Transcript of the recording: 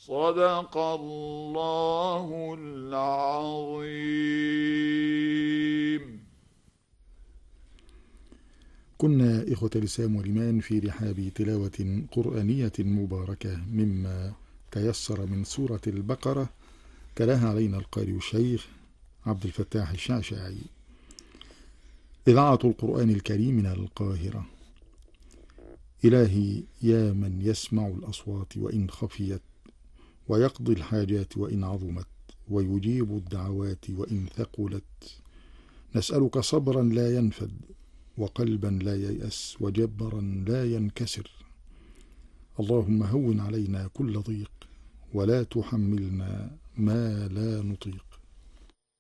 صدق الله العظيم. كنا إخوة الإسلام والإيمان في رحاب تلاوة قرآنية مباركة مما تيسر من سورة البقرة، تلاها علينا القارئ الشيخ عبد الفتاح الشعشاعي. إذاعة القرآن الكريم من القاهرة. إلهي يا من يسمع الأصوات وإن خفيت، ويقضي الحاجات وإن عظمت، ويجيب الدعوات وإن ثقلت، نسألك صبرا لا ينفد، وقلبا لا ييأس، وجبرا لا ينكسر. اللهم هون علينا كل ضيق، ولا تحملنا ما لا نطيق.